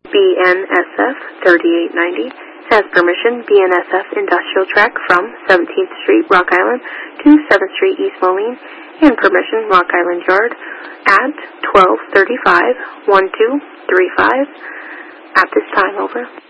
BNSF 3890 has permission BNSF Industrial Track from 17th Street, Rock Island to 7th Street, East Moline, and permission Rock Island Yard at 1235-1235. At this time, over.